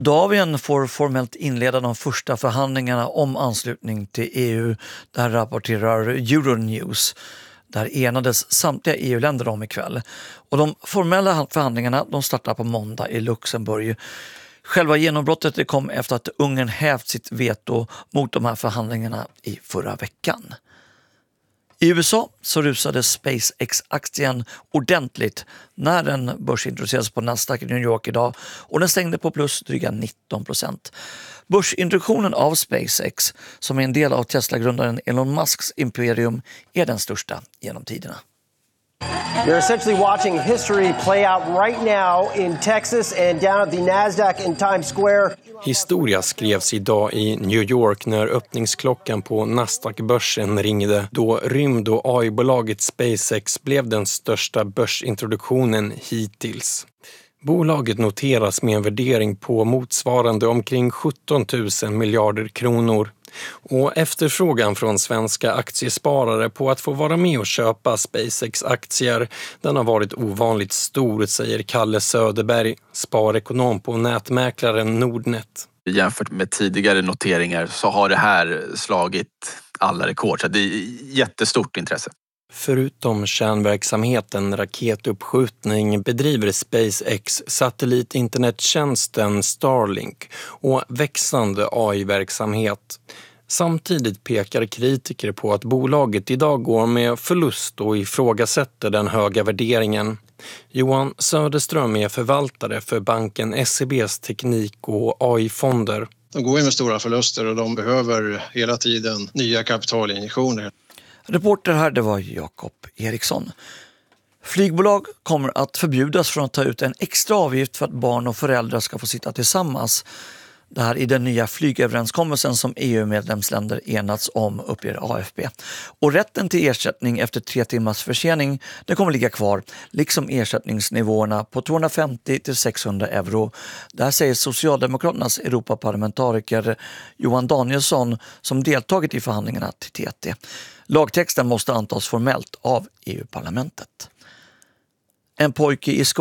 Moldavien får formellt inleda de första förhandlingarna om anslutning till EU. Där rapporterar Euronews. Där enades samtliga EU-länder om ikväll. Och de formella förhandlingarna de startar på måndag i Luxemburg. Själva genombrottet kom efter att Ungern hävt sitt veto mot de här förhandlingarna i förra veckan. I USA så rusade SpaceX-aktien ordentligt när den börsintroducerades på Nasdaq i New York idag och den stängde på plus dryga 19%. Börsintroduktionen av SpaceX, som är en del av Tesla-grundaren Elon Musks imperium, är den största genom tiderna. You're essentially watching history play out right now in Texas and down at the Nasdaq in Times Square. Historia skrevs idag i New York när öppningsklockan på Nasdaq-börsen ringde, då rymd- och AI-bolaget SpaceX blev den största börsintroduktionen hittills. Bolaget noteras med en värdering på motsvarande omkring 17 000 miljarder kronor. Och efterfrågan från svenska aktiesparare på att få vara med och köpa SpaceX-aktier, den har varit ovanligt stor, säger Kalle Söderberg, sparekonom på nätmäklaren Nordnet. Jämfört med tidigare noteringar så har det här slagit alla rekord, så det är jättestort intresse. Förutom kärnverksamheten raketuppskjutning bedriver SpaceX satellitinternettjänsten Starlink och växande AI-verksamhet. Samtidigt pekar kritiker på att bolaget idag går med förlust och ifrågasätter den höga värderingen. Johan Söderström är förvaltare för banken SEBs teknik- och AI-fonder. De går med stora förluster och de behöver hela tiden nya kapitalinjektioner. Reporter här, det var Jakob Eriksson. Flygbolag kommer att förbjudas från att ta ut en extra avgift för att barn och föräldrar ska få sitta tillsammans. Det här i den nya flygöverenskommelsen som EU-medlemsländer enats om, uppger AFP. Och rätten till ersättning efter 3 timmars försening, det kommer ligga kvar, liksom ersättningsnivåerna på 250 till 600 euro. Det här säger Socialdemokraternas Europaparlamentariker Johan Danielsson som deltagit i förhandlingarna till TT. Lagtexten måste antas formellt av EU-parlamentet. En pojke i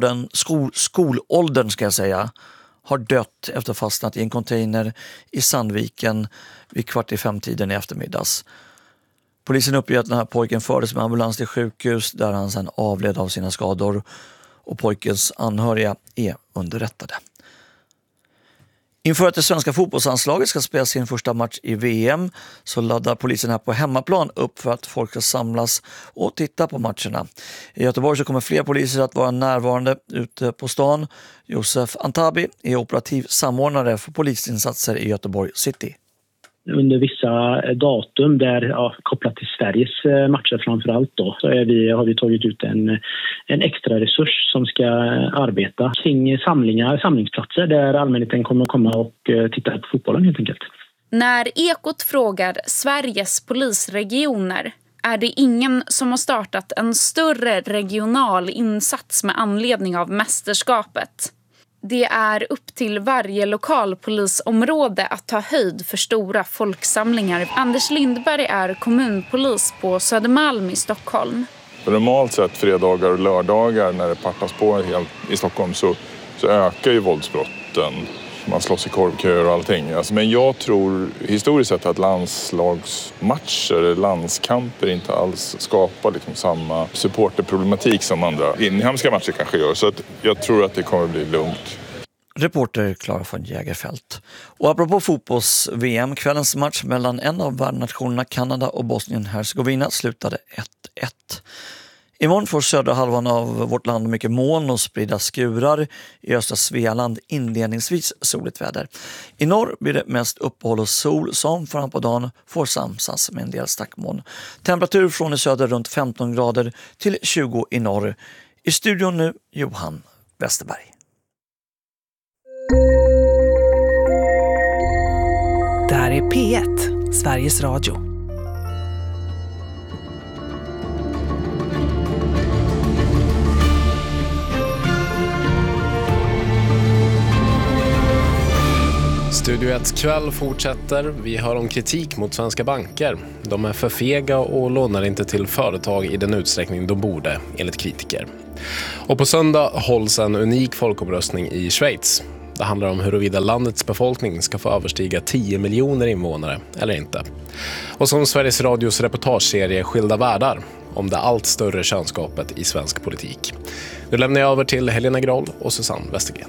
skolåldern ska jag säga, har dött efter fastnat i en container i Sandviken vid 4:45 i eftermiddags. Polisen uppger att den här pojken fördes med ambulans till sjukhus där han sedan avled av sina skador och pojkens anhöriga är underrättade. Inför att det svenska fotbollsanslaget ska spela sin första match i VM så laddar polisen här på hemmaplan upp för att folk ska samlas och titta på matcherna. I Göteborg så kommer fler poliser att vara närvarande ute på stan. Josef Antabi är operativ samordnare för polisinsatser i Göteborg City. Under vissa datum där kopplat till Sveriges matcher framförallt då, så har vi tagit ut en extra resurs som ska arbeta kring samlingsplatser där allmänheten kommer komma och titta på fotbollen helt enkelt. När Ekot frågar Sveriges polisregioner är det ingen som har startat en större regional insats med anledning av mästerskapet. Det är upp till varje lokalpolisområde att ta höjd för stora folksamlingar. Anders Lindberg är kommunpolis på Södermalm i Stockholm. Normalt sett fredagar och lördagar när det partas på i Stockholm så ökar ju våldsbrotten. Man slåss i korvköer och allting. Men jag tror historiskt sett att landslagsmatcher, landskamper inte alls skapar samma supporterproblematik som andra inhemska matcher kanske gör. Så att jag tror att det kommer bli lugnt. Reporter Klara von Jägerfält. Och apropå fotbolls-VM, kvällens match mellan en av värdnationerna Kanada och Bosnien-Hercegovina slutade 1-1. Imorgon får södra halvan av vårt land mycket moln och spridda skurar. I östra Svealand inledningsvis soligt väder. I norr blir det mest uppehåll och sol som fram på dagen får samsas med en del stackmoln. Temperatur från i söder runt 15 grader till 20 i norr. I studion nu Johan Westerberg. Det här är P1, Sveriges Radio. Studio 1 kväll fortsätter. Vi hör om kritik mot svenska banker. De är för fega och lånar inte till företag i den utsträckning de borde, enligt kritiker. Och på söndag hålls en unik folkomröstning i Schweiz. Det handlar om huruvida landets befolkning ska få överstiga 10 miljoner invånare eller inte. Och som Sveriges Radios reportageserie Skilda världar om det allt större könsgapet i svensk politik. Nu lämnar jag över till Helena Groll och Susanne Westergren.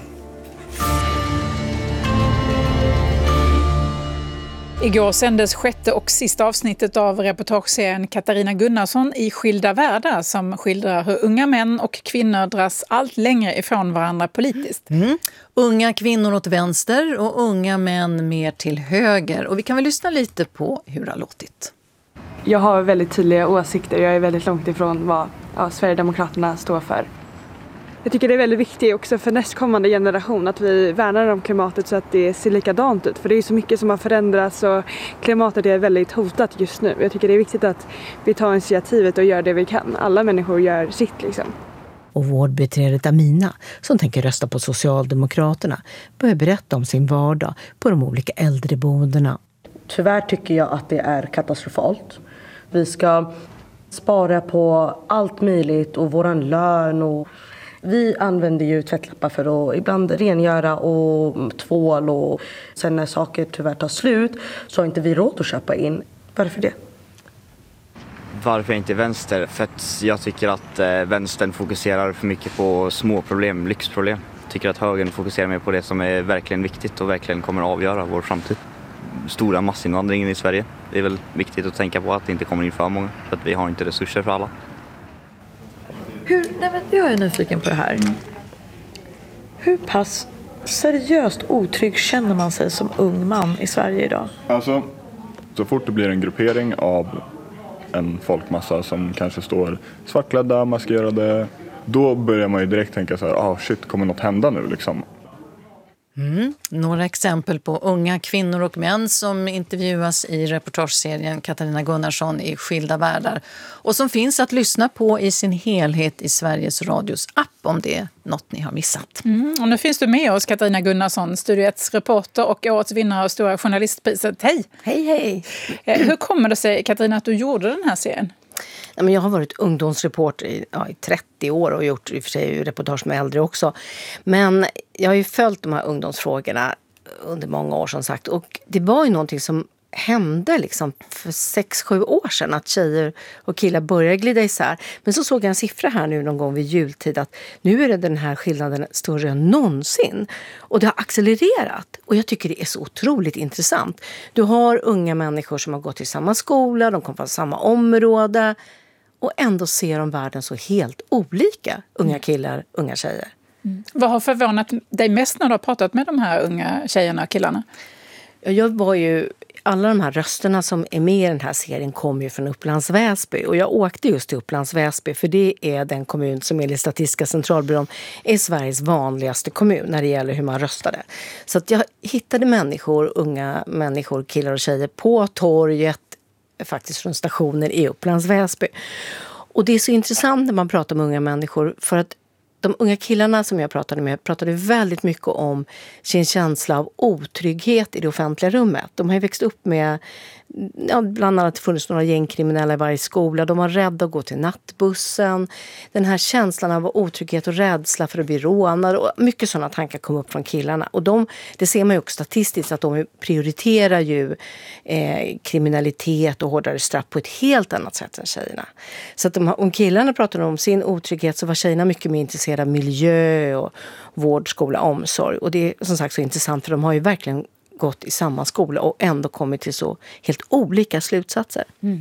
Igår sändes 6:e och sista avsnittet av reportageserien Katarina Gunnarsson i Skilda världar som skildrar hur unga män och kvinnor dras allt längre ifrån varandra politiskt. Unga kvinnor åt vänster och unga män mer till höger. Och vi kan väl lyssna lite på hur det har låtit. Jag har väldigt tydliga åsikter. Jag är väldigt långt ifrån vad Sverigedemokraterna står för. Jag tycker det är väldigt viktigt också för nästkommande generation att vi värnar om klimatet så att det ser likadant ut. För det är så mycket som har förändrats och klimatet är väldigt hotat just nu. Jag tycker det är viktigt att vi tar initiativet och gör det vi kan. Alla människor gör sitt liksom. Och vårdbiträdet Amina, som tänker rösta på Socialdemokraterna, börjar berätta om sin vardag på de olika äldreboendena. Tyvärr tycker jag att det är katastrofalt. Vi ska spara på allt möjligt och våran lön och vi använder ju tvättlappar för att ibland rengöra och tvål och sen när saker tyvärr tar slut så har inte vi råd att köpa in. Varför det? Varför inte vänster? För att jag tycker att vänstern fokuserar för mycket på små problem, lyxproblem. Jag tycker att högern fokuserar mer på det som är verkligen viktigt och verkligen kommer att avgöra vår framtid. Stora massinvandringen i Sverige. Det är väl viktigt att tänka på att det inte kommer in för många för att vi har inte resurser för alla. Jag är nyfiken på det här. Hur pass seriöst otrygg känner man sig som ung man i Sverige idag? Alltså, så fort det blir en gruppering av en folkmassa som kanske står svartklädda, maskerade, då börjar man ju direkt tänka så här, shit, kommer något hända nu liksom? Några exempel på unga kvinnor och män som intervjuas i reportageserien Katarina Gunnarsson i Skilda världar och som finns att lyssna på i sin helhet i Sveriges Radios app om det är något ni har missat. Och nu finns du med oss, Katarina Gunnarsson, Studio 1:s reporter och årets vinnare av Stora journalistpriset. Hej! Hej! Hur kommer det sig, Katarina, att du gjorde den här serien? Jag har varit ungdomsreporter i 30 år och gjort i och för sig reportage med äldre också. Men jag har ju följt de här ungdomsfrågorna under många år som sagt. Och det var ju någonting som hände liksom för 6-7 år sedan att tjejer och killar började glida isär. Men så såg jag en siffra här nu någon gång vid jultid att nu är det den här skillnaden större än någonsin. Och det har accelererat. Och jag tycker det är så otroligt intressant. Du har unga människor som har gått i samma skola, de kommer från samma område och ändå ser de världen så helt olika. Unga killar, unga tjejer. Vad har förvånat dig mest när du har pratat med de här unga tjejerna och killarna? Jag var ju, alla de här rösterna som är med i den här serien kommer ju från Upplands Väsby. Och jag åkte just till Upplands Väsby för det är den kommun som enligt Statistiska centralbyrån är Sveriges vanligaste kommun när det gäller hur man röstade. Så att jag hittade människor, unga människor, killar och tjejer på torget, faktiskt från stationer i Upplands Väsby. Och det är så intressant när man pratar med unga människor för att de unga killarna som jag pratade med pratade väldigt mycket om sin känsla av otrygghet i det offentliga rummet. De har ju växt upp med, bland annat funnits några gängkriminella i varje skola. De var rädda att gå till nattbussen. Den här känslan av otrygghet och rädsla för att bli rånade. Och mycket sådana tankar kom upp från killarna. Och det ser man ju också statistiskt att de prioriterar ju kriminalitet och hårdare straff på ett helt annat sätt än tjejerna. Så att om killarna pratade om sin otrygghet så var tjejerna mycket mer intresserade av miljö och vård, skola, omsorg. Och det är som sagt så intressant för de har ju verkligen gått i samma skola och ändå kommit till så helt olika slutsatser.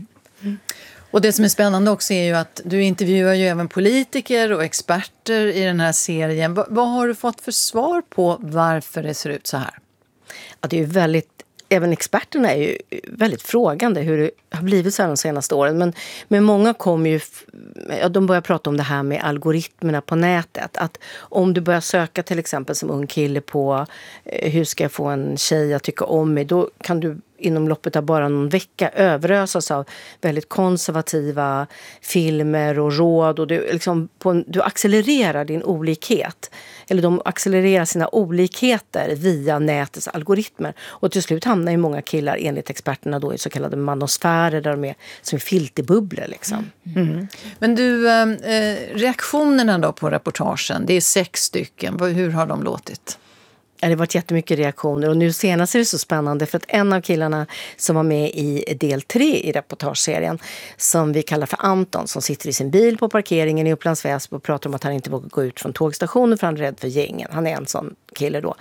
Och det som är spännande också är ju att du intervjuar ju även politiker och experter i den här serien. Vad har du fått för svar på varför det ser ut så här? Ja, det är ju väldigt, även experterna är ju väldigt frågande hur det har blivit så här de senaste åren. Men många kommer ju, de börjar prata om det här med algoritmerna på nätet. Att om du börjar söka till exempel som ung kille på hur ska jag få en tjej att tycka om mig, då kan du inom loppet av bara någon vecka överösas av väldigt konservativa filmer och råd. Och du accelererar din olikhet. Eller de accelererar sina olikheter via nätets algoritmer. Och till slut hamnar ju många killar enligt experterna då i så kallade manosfärer där de är som filterbubblor liksom. Men du, reaktionerna då på reportagen, det är 6 stycken. Hur har de låtit? Ja, det har varit jättemycket reaktioner och nu senast är det så spännande för att en av killarna som var med i del 3 i reportageserien som vi kallar för Anton, som sitter i sin bil på parkeringen i Upplands Väsby och pratar om att han inte vågar gå ut från tågstationen för han är rädd för gängen. Han är en sån kille då.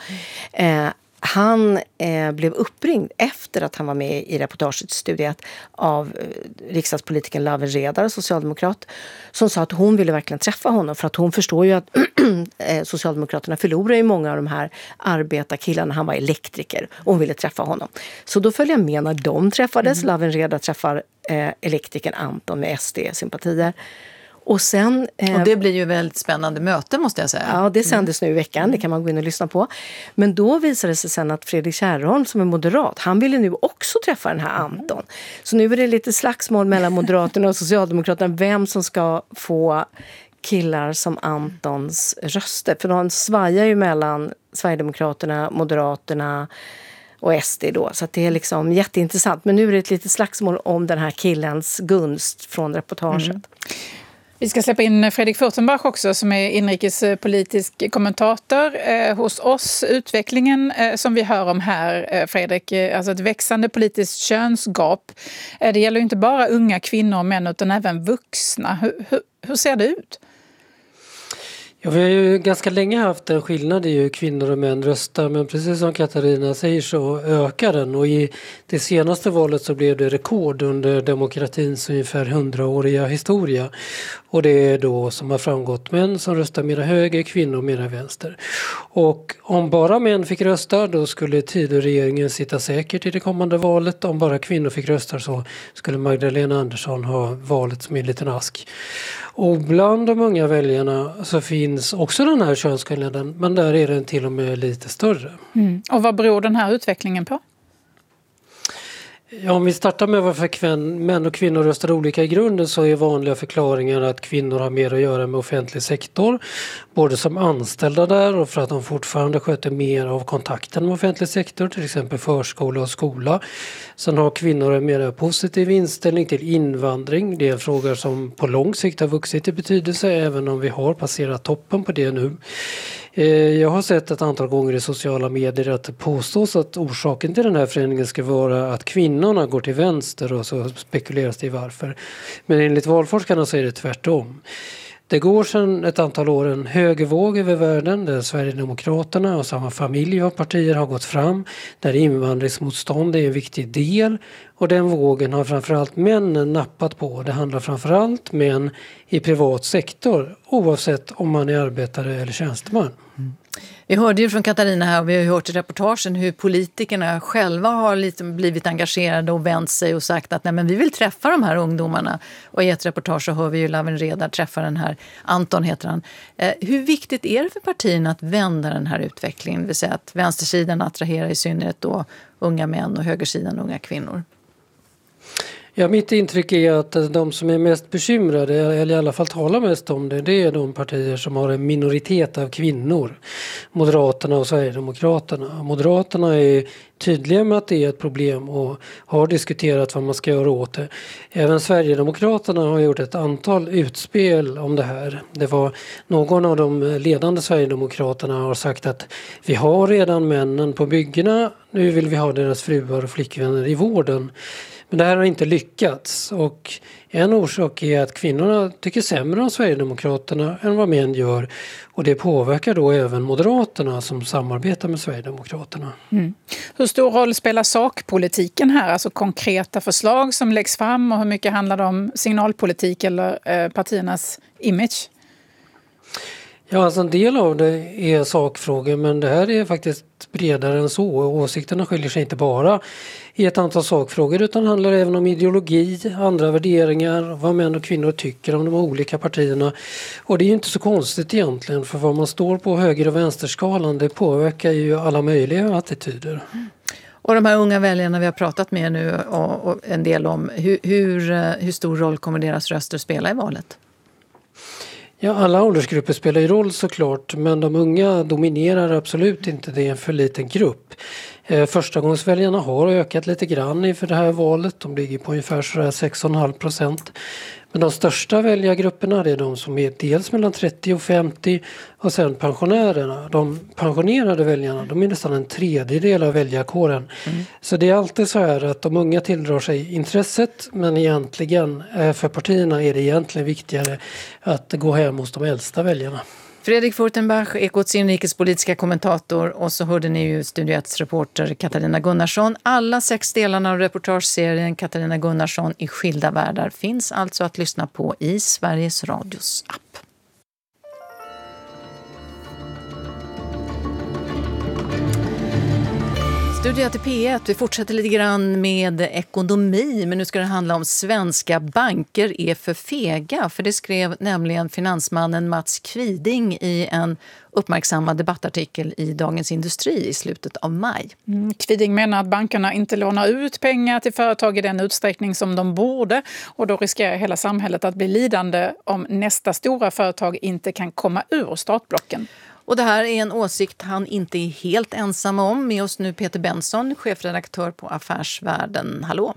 Han blev uppringd efter att han var med i reportagestudiet av riksdagspolitikern Lawen Redar, socialdemokrat, som sa att hon ville verkligen träffa honom för att hon förstår ju att Socialdemokraterna förlorar ju många av de här arbetarkillarna. Han var elektriker och hon ville träffa honom. Så då följer jag med när de träffades. Lawen Redar träffar elektrikern Anton med SD-sympatier. Och sen... och det blir ju väldigt spännande möte måste jag säga. Ja, det sändes nu i veckan. Det kan man gå in och lyssna på. Men då visade det sig sen att Fredrik Kärrholm som är moderat, han ville nu också träffa den här Anton. Så nu är det lite slagsmål mellan Moderaterna och Socialdemokraterna. Vem som ska få killar som Antons röster. För de svajar ju mellan Sverigedemokraterna, Moderaterna och SD då. Så att det är liksom jätteintressant. Men nu är det ett litet slagsmål om den här killens gunst från reportaget. Vi ska släppa in Fredrik Furtenbach också som är inrikespolitisk kommentator hos oss. Utvecklingen som vi hör om här, Fredrik, alltså ett växande politiskt könsgap. Det gäller ju inte bara unga kvinnor och män utan även vuxna. Hur ser det ut? Ja, vi har ju ganska länge haft en skillnad i hur kvinnor och män röstar, men precis som Katarina säger så ökar den och i det senaste valet så blev det rekord under demokratins ungefär 100-åriga historia och det är då som har framgått män som röstar mera höger, kvinnor mera vänster. Och om bara män fick rösta då skulle Tidöregeringen sitta säkert i det kommande valet. Om bara kvinnor fick rösta så skulle Magdalena Andersson ha valet som en liten ask. Och bland de unga väljarna så finns också den här könsskillnaden, men där är den till och med lite större. Och vad beror den här utvecklingen på? Ja, om vi startar med varför män och kvinnor röstar olika i grunden så är vanliga förklaringar att kvinnor har mer att göra med offentlig sektor. Både som anställda där och för att de fortfarande sköter mer av kontakten med offentlig sektor, till exempel förskola och skola. Sen har kvinnor en mer positiv inställning till invandring. Det är en fråga som på lång sikt har vuxit i betydelse även om vi har passerat toppen på det nu. Jag har sett ett antal gånger i sociala medier att det påstås att orsaken till den här förändringen ska vara att kvinnorna går till vänster och så spekuleras det i varför. Men enligt valforskarna så är det tvärtom. Det går sedan ett antal år en högervåg över världen där Sverigedemokraterna och samma familj av partier har gått fram, där invandringsmotstånd är en viktig del och den vågen har framförallt männen nappat på. Det handlar framförallt män i privat sektor oavsett om man är arbetare eller tjänsteman. Vi hörde ju från Katarina här och vi har hört i reportagen hur politikerna själva har lite blivit engagerade och vänt sig och sagt att nej, men vi vill träffa de här ungdomarna. Och i ett reportage så hör vi ju Lawen Redar träffa den här, Anton heter han. Hur viktigt är det för partierna att vända den här utvecklingen? Det vill säga att vänstersidan attraherar i synnerhet då unga män och högersidan unga kvinnor. Ja, mitt intryck är att de som är mest bekymrade, eller i alla fall talar mest om det, det är de partier som har en minoritet av kvinnor. Moderaterna och Sverigedemokraterna. Moderaterna är tydliga med att det är ett problem och har diskuterat vad man ska göra åt det. Även Sverigedemokraterna har gjort ett antal utspel om det här. Det var någon av de ledande Sverigedemokraterna har sagt att vi har redan männen på byggena, nu vill vi ha deras fruar och flickvänner i vården. Men det här har inte lyckats och en orsak är att kvinnorna tycker sämre om Sverigedemokraterna än vad män gör och det påverkar då även Moderaterna som samarbetar med Sverigedemokraterna. Hur stor roll spelar sakpolitiken här, alltså konkreta förslag som läggs fram och hur mycket handlar det om signalpolitik eller partiernas image? Ja, alltså en del av det är sakfrågor men det här är faktiskt bredare än så. Åsikterna skiljer sig inte bara i ett antal sakfrågor utan handlar även om ideologi, andra värderingar, vad män och kvinnor tycker om de olika partierna. Och det är ju inte så konstigt egentligen för vad man står på höger- och vänsterskalan det påverkar ju alla möjliga attityder. Och de här unga väljarna vi har pratat med nu och en del om, hur stor roll kommer deras röster spela i valet? Ja, alla åldersgrupper spelar ju roll såklart, men de unga dominerar absolut inte, det är en för liten grupp. Förstagångsväljarna har ökat lite grann inför det här valet, de ligger på ungefär 6,5%. Men de största väljargrupperna är de som är dels mellan 30 och 50 och sen pensionärerna. De pensionerade väljarna, de är nästan en tredjedel av väljarkåren. Så det är alltid så här att de unga tilldrar sig intresset, men egentligen för partierna är det egentligen viktigare att gå hem hos de äldsta väljarna. Fredrik Furtenbach, Ekots inrikespolitiska kommentator, och så hörde ni ju Studio 1:s reporter Katarina Gunnarsson. Alla 6 delarna av reportageserien Katarina Gunnarsson i skilda världar finns alltså att lyssna på i Sveriges Radios app. Studio till P1. Vi fortsätter lite grann med ekonomi, men nu ska det handla om svenska banker är för fega. För det skrev nämligen finansmannen Mats Kviding i en uppmärksammad debattartikel i Dagens Industri i slutet av maj. Kviding menar att bankerna inte lånar ut pengar till företag i den utsträckning som de borde, och då riskerar hela samhället att bli lidande om nästa stora företag inte kan komma ur startblocken. Och det här är en åsikt han inte är helt ensam om. Med oss nu Peter Benson, chefredaktör på Affärsvärlden. Hallå!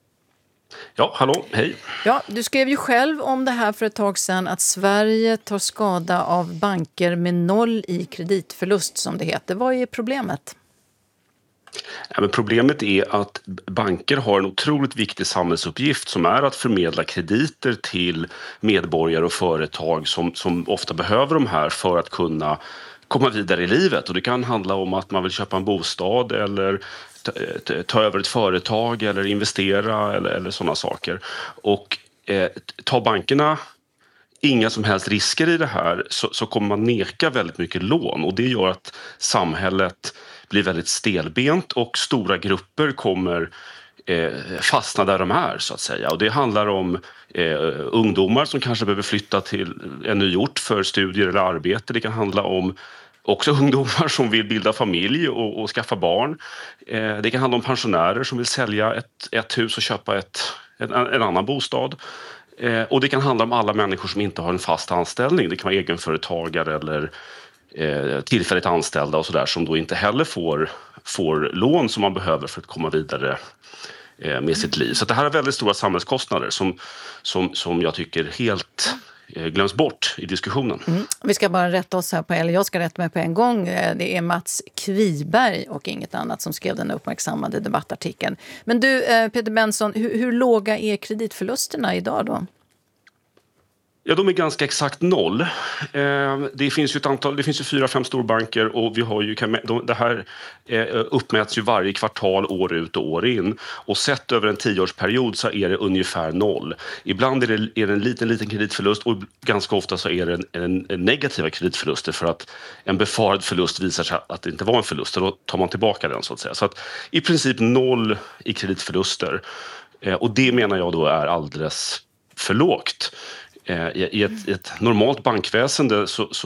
Ja, hallå, hej! Ja, du skrev ju själv om det här för ett tag sedan, att Sverige tar skada av banker med 0 i kreditförlust, som det heter. Vad är problemet? Ja, men problemet är att banker har en otroligt viktig samhällsuppgift som är att förmedla krediter till medborgare och företag som ofta behöver de här för att kunna komma vidare i livet. Och det kan handla om att man vill köpa en bostad eller ta över ett företag eller investera eller sådana saker. Och tar bankerna inga som helst risker i det här så kommer man neka väldigt mycket lån, och det gör att samhället blir väldigt stelbent och stora grupper kommer fastna där de är, så att säga. Och det handlar om ungdomar som kanske behöver flytta till en ny ort för studier eller arbete. Det kan handla om också ungdomar som vill bilda familj och skaffa barn. Det kan handla om pensionärer som vill sälja ett hus och köpa en annan bostad. Och det kan handla om alla människor som inte har en fast anställning. Det kan vara egenföretagare eller tillfälligt anställda och sådär, som då inte heller får lån som man behöver för att komma vidare med sitt liv. Så det här är väldigt stora samhällskostnader som jag tycker helt glöms bort i diskussionen. Vi ska bara rätta oss här eller jag ska rätta mig på en gång. Det är Mats Kviberg och inget annat som skrev den uppmärksammade debattartikeln. Men du, Peter Benson, hur låga är kreditförlusterna idag då? Ja, de är ganska exakt 0. Det finns ju 4-5 storbanker, och vi har ju, det här uppmäts ju varje kvartal, år ut och år in. Och sett över en 10-årsperiod så är det ungefär 0. Ibland är det en liten kreditförlust, och ganska ofta så är det en negativa kreditförluster för att en befarad förlust visar sig att det inte var en förlust, och då tar man tillbaka den, så att säga. Så att i princip 0 i kreditförluster. Och det menar jag då är alldeles för lågt. I ett normalt bankväsende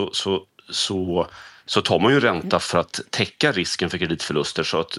så tar man ju ränta för att täcka risken för kreditförluster, så att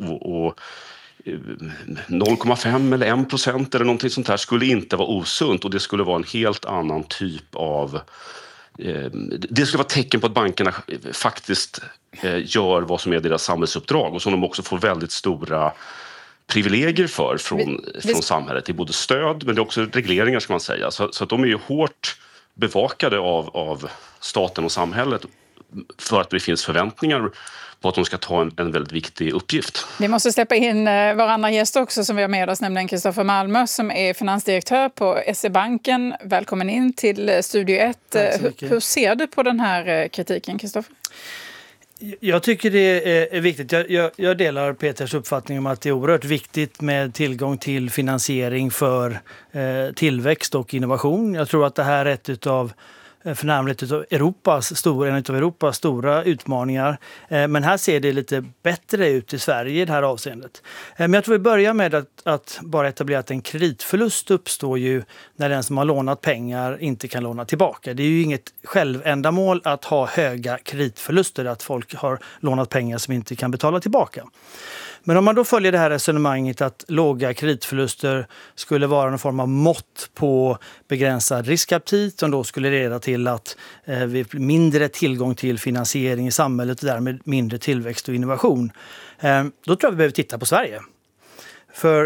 0,5 eller 1% eller någonting sånt här skulle inte vara osunt, och det skulle vara en helt annan typ av det skulle vara tecken på att bankerna faktiskt gör vad som är deras samhällsuppdrag, och som de också får väldigt stora privilegier från samhället. Det är både stöd, men det är också regleringar, ska man säga. Så att de är ju hårt bevakade av staten och samhället, för att det finns förväntningar på att de ska ta en väldigt viktig uppgift. Vi måste släppa in vår andra gäst också som vi har med oss, nämligen Kristoffer Malmö som är finansdirektör på SE-banken. Välkommen in till Studio 1. Hur ser du på den här kritiken, Kristoffer? Jag tycker det är viktigt. Jag delar Peters uppfattning om att det är oerhört viktigt med tillgång till finansiering för tillväxt och innovation. Jag tror att det här är förnärmligt utav en av Europas stora utmaningar. Men här ser det lite bättre ut i Sverige i det här avseendet. Men jag tror vi börjar med att bara etablera att en kreditförlust uppstår ju när den som har lånat pengar inte kan låna tillbaka. Det är ju inget självändamål att ha höga kreditförluster, att folk har lånat pengar som inte kan betala tillbaka. Men om man då följer det här resonemanget att låga kreditförluster skulle vara en form av mått på begränsad riskaptit, som då skulle leda till att vi får mindre tillgång till finansiering i samhället och därmed mindre tillväxt och innovation. Då tror jag vi behöver titta på Sverige. För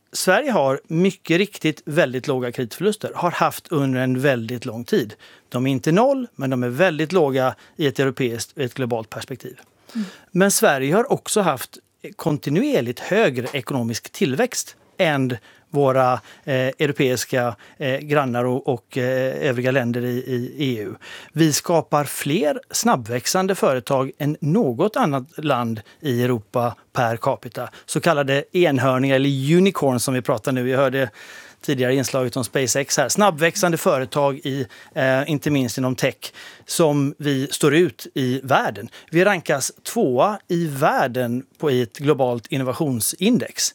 Sverige har mycket riktigt väldigt låga kreditförluster, har haft under en väldigt lång tid. De är inte noll, men de är väldigt låga i ett europeiskt och ett globalt perspektiv. Men Sverige har också haft kontinuerligt högre ekonomisk tillväxt än våra europeiska grannar och övriga länder i EU. Vi skapar fler snabbväxande företag än något annat land i Europa per capita. Så kallade enhörningar eller unicorn som vi pratar nu. Jag hörde tidigare inslaget om SpaceX här. Snabbväxande företag inte minst inom tech som vi står ut i världen. Vi rankas 2:a i världen i ett globalt innovationsindex.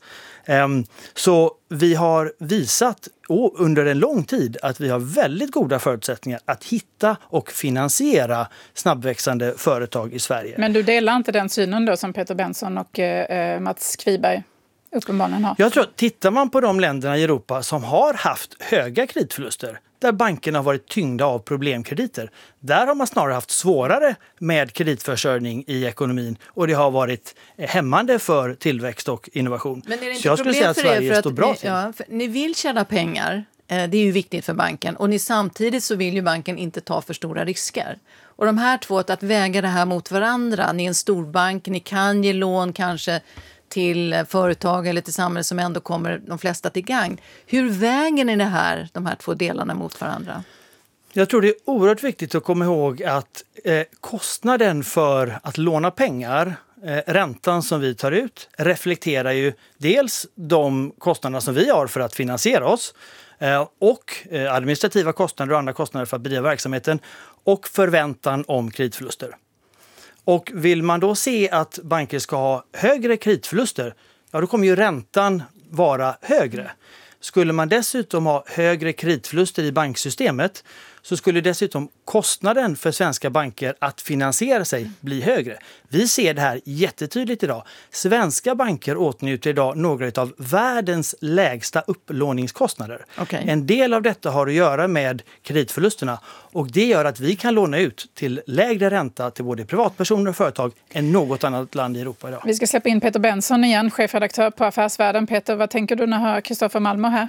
Så vi har visat under en lång tid att vi har väldigt goda förutsättningar att hitta och finansiera snabbväxande företag i Sverige. Men du delar inte den synen då som Peter Benson och Mats Kviberg uppenbarligen har? Jag tror att tittar man på de länderna i Europa som har haft höga kreditförluster, där bankerna har varit tyngda av problemkrediter, där har man snarare haft svårare med kreditförsörjning i ekonomin och det har varit hämmande för tillväxt och innovation. Men är det inte så jag skulle säga att Sverige står bra till. Ni vill tjäna pengar, det är ju viktigt för banken, och samtidigt så vill ju banken inte ta för stora risker. Och de här två, att väga det här mot varandra, ni är en storbank, ni kan ge lån kanske till företag eller till samhället som ändå kommer de flesta till gagn. Hur väger ni de här två delarna mot varandra? Jag tror det är oerhört viktigt att komma ihåg att kostnaden för att låna pengar, räntan som vi tar ut, reflekterar ju dels de kostnader som vi har för att finansiera oss och administrativa kostnader och andra kostnader för att bedriva verksamheten och förväntan om kreditförluster. Och vill man då se att banker ska ha högre kreditförluster, ja då kommer ju räntan vara högre. Skulle man dessutom ha högre kreditförluster i banksystemet så skulle dessutom kostnaden för svenska banker att finansiera sig bli högre. Vi ser det här jättetydligt idag. Svenska banker åtnjuter idag några av världens lägsta upplåningskostnader. Okay. En del av detta har att göra med kreditförlusterna och det gör att vi kan låna ut till lägre ränta till både privatpersoner och företag än något annat land i Europa idag. Vi ska släppa in Peter Benson igen, chefredaktör på Affärsvärlden. Peter, vad tänker du när du hör Kristoffer Malmer här?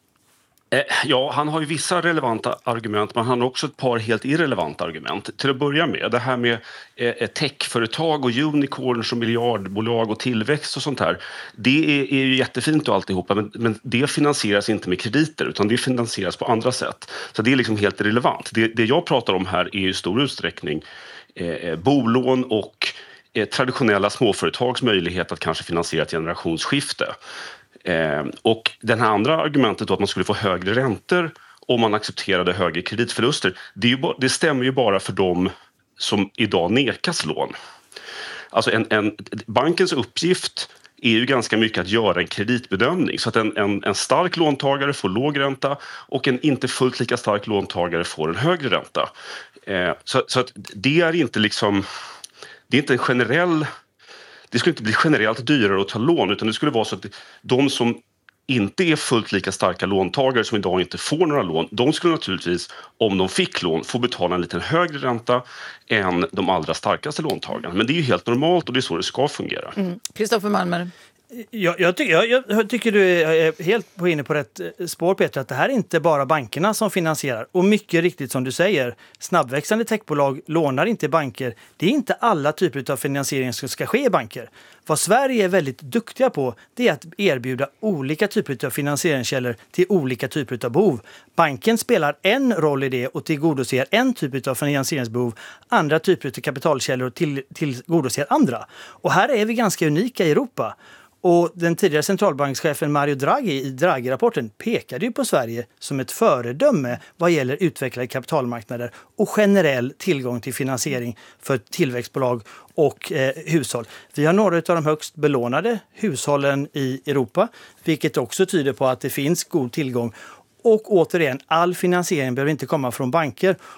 Ja, han har ju vissa relevanta argument, men han har också ett par helt irrelevanta argument. Till att börja med, det här med techföretag och unicorns och miljardbolag och tillväxt och sånt här. Det är ju jättefint och alltihopa, men det finansieras inte med krediter utan det finansieras på andra sätt. Så det är liksom helt irrelevant. Det jag pratar om här är i stor utsträckning bolån och traditionella småföretags möjlighet att kanske finansiera ett generationsskifte. Och det här andra argumentet då, att man skulle få högre räntor om man accepterade högre kreditförluster, det stämmer ju bara för dem som idag nekas lån. Alltså bankens uppgift är ju ganska mycket att göra en kreditbedömning så att en stark låntagare får låg ränta och en inte fullt lika stark låntagare får en högre ränta. Så att det är inte liksom, det är inte en generell. Det skulle inte bli generellt dyrare att ta lån utan det skulle vara så att de som inte är fullt lika starka låntagare som idag inte får några lån, de skulle naturligtvis, om de fick lån, få betala en lite högre ränta än de allra starkaste låntagarna. Men det är ju helt normalt och det är så det ska fungera. Kristoffer Malmer. Jag tycker du är helt inne på rätt spår, Peter, att det här är inte bara bankerna som finansierar. Och mycket riktigt som du säger, snabbväxande techbolag lånar inte i banker. Det är inte alla typer av finansiering som ska ske i banker. Vad Sverige är väldigt duktiga på, det är att erbjuda olika typer av finansieringskällor till olika typer av behov. Banken spelar en roll i det och tillgodoser en typ av finansieringsbehov. Andra typer av kapitalkällor tillgodoser andra. Och här är vi ganska unika i Europa. Och den tidigare centralbankschefen Mario Draghi i Draghi-rapporten pekade ju på Sverige som ett föredöme vad gäller utvecklade kapitalmarknader och generell tillgång till finansiering för tillväxtbolag och hushåll. Vi har några av de högst belånade hushållen i Europa, vilket också tyder på att det finns god tillgång. Och återigen, all finansiering behöver inte komma från banker.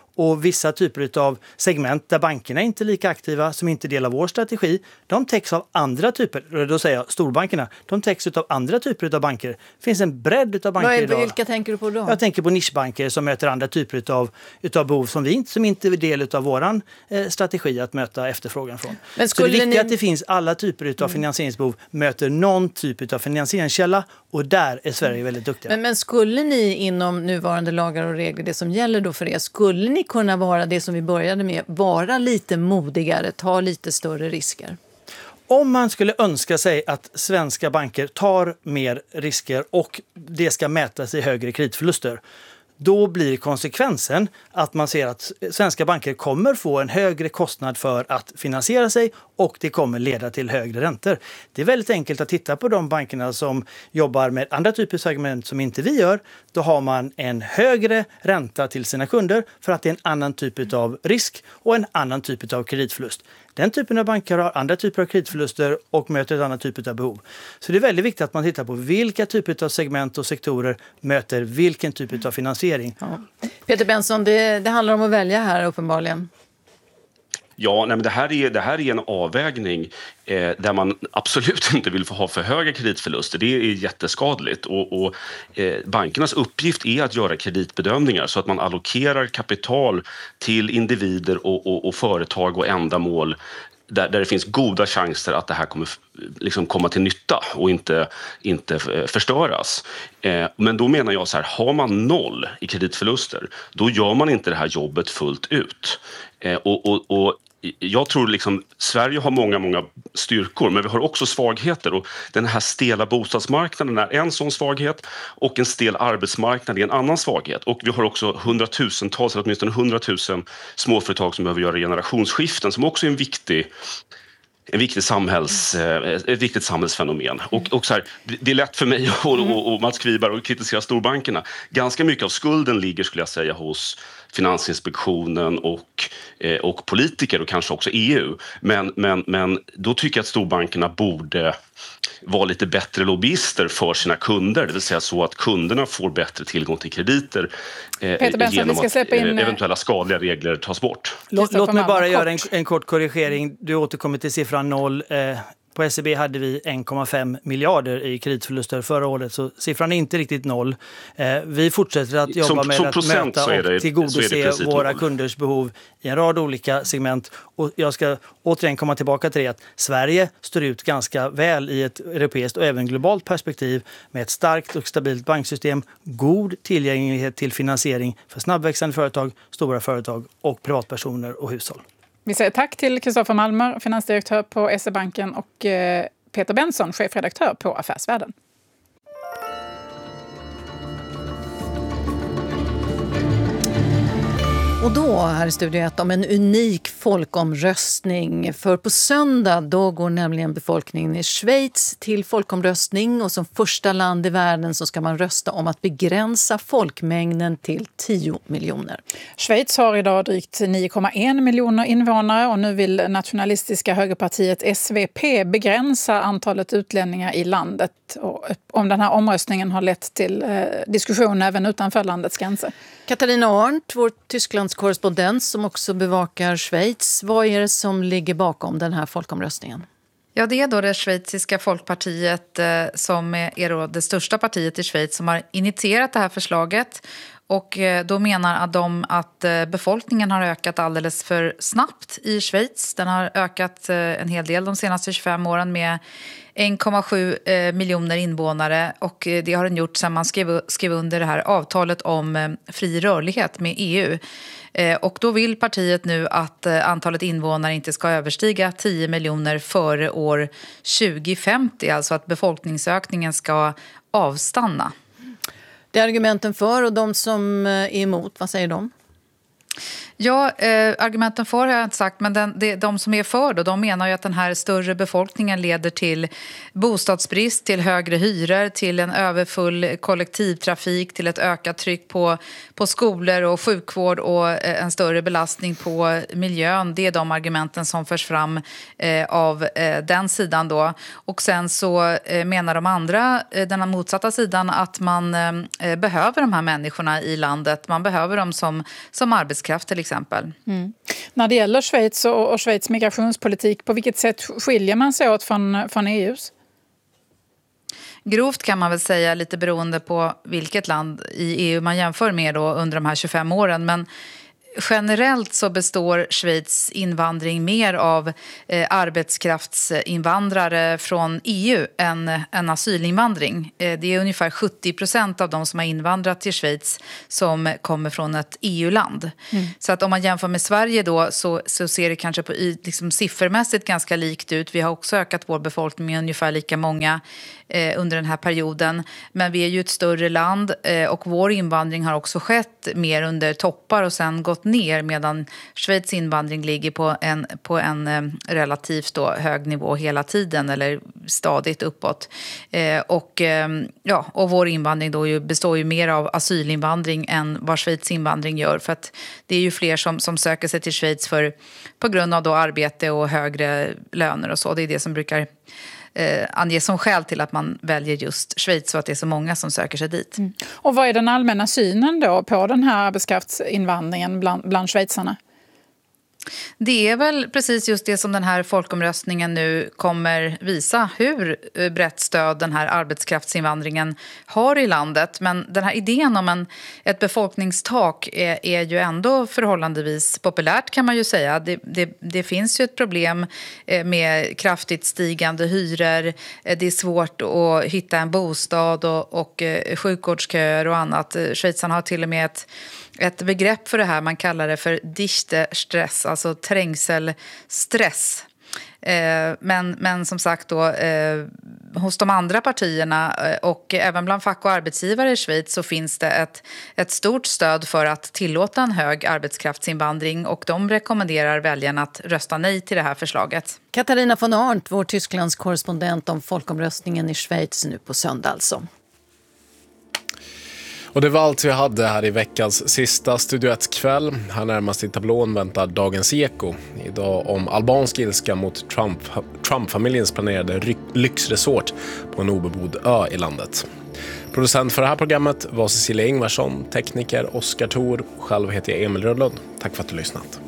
Och vissa typer av segment där bankerna inte är lika aktiva, som inte delar vår strategi, de täcks av andra typer, då säger jag storbankerna, de täcks av andra typer av banker. Det finns en bredd av banker idag. Vilka tänker du på då? Jag tänker på nischbanker som möter andra typer av behov som inte är del av våran strategi att möta efterfrågan från. Men så det är viktigt att det finns alla typer av finansieringsbehov, möter någon typ av finansieringskälla, och där är Sverige väldigt duktiga. Men skulle ni inom nuvarande lagar och regler, det som gäller då för er, skulle ni kunna vara det som vi började med, vara lite modigare, ta lite större risker? Om man skulle önska sig att svenska banker tar mer risker och det ska mätas i högre kreditförluster, då blir konsekvensen att man ser att svenska banker kommer få en högre kostnad för att finansiera sig, och det kommer leda till högre räntor. Det är väldigt enkelt att titta på de bankerna som jobbar med andra typer av segment som inte vi gör. Då har man en högre ränta till sina kunder för att det är en annan typ av risk och en annan typ av kreditförlust. Den typen av banker har andra typer av kreditförluster och möter ett annat typ av behov. Så det är väldigt viktigt att man tittar på vilka typer av segment och sektorer möter vilken typ av finansiering. Ja. Peter Benson, det handlar om att välja här uppenbarligen. Ja, nej, men det här är en avvägning där man absolut inte vill få ha för höga kreditförluster. Det är jätteskadligt. Och bankernas uppgift är att göra kreditbedömningar så att man allokerar kapital till individer och företag och ändamål där det finns goda chanser att det här kommer liksom komma till nytta och inte förstöras. Men då menar jag så här, har man 0 i kreditförluster, då gör man inte det här jobbet fullt ut. Och jag tror liksom Sverige har många styrkor, men vi har också svagheter, och den här stela bostadsmarknaden är en sån svaghet, och en stel arbetsmarknad är en annan svaghet. Och vi har också hundratusentals, eller åtminstone 100 000 småföretag som behöver göra generationsskiften, som också är ett viktigt samhällsfenomen. Och så här, det är lätt för mig och Mats Kviberg att kritisera storbankerna. Ganska mycket av skulden ligger, skulle jag säga, hos Finansinspektionen och politiker och kanske också EU. Men då tycker jag att storbankerna borde vara lite bättre lobbyister för sina kunder, det vill säga så att kunderna får bättre tillgång till krediter genom att eventuella skadliga regler tas bort. Låt mig bara göra en kort korrigering. Du återkommer till siffran 0. På SEB hade vi 1,5 miljarder i kreditförluster förra året, så siffran är inte riktigt 0. Vi fortsätter att jobba med att möta och tillgodose våra kunders behov i en rad olika segment. Och jag ska återigen komma tillbaka till det att Sverige står ut ganska väl i ett europeiskt och även globalt perspektiv med ett starkt och stabilt banksystem, god tillgänglighet till finansiering för snabbväxande företag, stora företag och privatpersoner och hushåll. Vi säger tack till Kristoffer Malmer, finansdirektör på SE-banken, och Peter Benson, chefredaktör på Affärsvärlden. Och då här i Studio 1 om en unik folkomröstning. För på söndag då går nämligen befolkningen i Schweiz till folkomröstning, och som första land i världen så ska man rösta om att begränsa folkmängden till 10 miljoner. Schweiz har idag drygt 9,1 miljoner invånare, och nu vill nationalistiska högerpartiet SVP begränsa antalet utlänningar i landet. Och om den här omröstningen har lett till diskussion även utanför landets gränser. Katarina Arndt, vår Tysklandskorrespondent som också bevakar Schweiz. Vad är det som ligger bakom den här folkomröstningen? Ja, det är då det schweiziska folkpartiet som är då det största partiet i Schweiz som har initierat det här förslaget. Och då menar de att befolkningen har ökat alldeles för snabbt i Schweiz. Den har ökat en hel del de senaste 25 åren med 1,7 miljoner invånare. Och det har den gjort sedan man skrev under det här avtalet om fri rörlighet med EU. Och då vill partiet nu att antalet invånare inte ska överstiga 10 miljoner före år 2050. Alltså att befolkningsökningen ska avstanna. Det är argumenten för, och de som är emot, vad säger de? Ja, argumenten för har jag inte sagt, men de som är för då, de menar ju att den här större befolkningen leder till bostadsbrist, till högre hyror, till en överfull kollektivtrafik, till ett ökat tryck på skolor och sjukvård och en större belastning på miljön. Det är de argumenten som förs fram av den sidan då. Och sen så menar de andra, den motsatta sidan, att man behöver de här människorna i landet. Man behöver dem som arbetskraft till exempel. Mm. När det gäller Schweiz och Schweiz migrationspolitik, på vilket sätt skiljer man sig åt från EUs? Grovt kan man väl säga, lite beroende på vilket land i EU man jämför med då under de här 25 åren. Men generellt så består Schweiz invandring mer av arbetskraftsinvandrare från EU än asylinvandring. Det är ungefär 70% av de som har invandrat till Schweiz som kommer från ett EU-land. Mm. Så att om man jämför med Sverige då så ser det kanske på liksom siffermässigt ganska likt ut. Vi har också ökat vår befolkning med ungefär lika många under den här perioden. Men vi är ju ett större land och vår invandring har också skett mer under toppar och sen gått ner, medan Schweiz invandring ligger på en relativt då hög nivå hela tiden eller stadigt uppåt. Och vår invandring då består ju mer av asylinvandring än vad Schweiz invandring gör, för att det är ju fler som söker sig till Schweiz på grund av då arbete och högre löner och så. Det är det som brukar anges som skäl till att man väljer just Schweiz, så att det är så många som söker sig dit. Mm. Och vad är den allmänna synen då på den här arbetskraftsinvandringen bland schweizarna? Det är väl precis just det som den här folkomröstningen nu kommer visa, hur brett stöd den här arbetskraftsinvandringen har i landet. Men den här idén om ett befolkningstak är ju ändå förhållandevis populärt, kan man ju säga. Det finns ju ett problem med kraftigt stigande hyror. Det är svårt att hitta en bostad och sjukvårdsköer och annat. Schweizarna har till och med ett begrepp för det här, man kallar det för Dichte-stress, alltså trängselstress. Men som sagt då, hos de andra partierna och även bland fack- och arbetsgivare i Schweiz så finns det ett stort stöd för att tillåta en hög arbetskraftsinvandring, och de rekommenderar väljarna att rösta nej till det här förslaget. Katarina von Arndt, vår Tysklands korrespondent om folkomröstningen i Schweiz nu på söndag alltså. Och det var allt vi hade här i veckans sista Studio 1-kväll. Här närmast i tablån väntar Dagens Eko. Idag om albansk ilska mot Trump-familjens planerade lyxresort på en obebodd ö i landet. Producent för det här programmet var Cecilia Ingvarsson, tekniker Oskar Thor. Själv heter jag Emil Rödlund. Tack för att du lyssnat.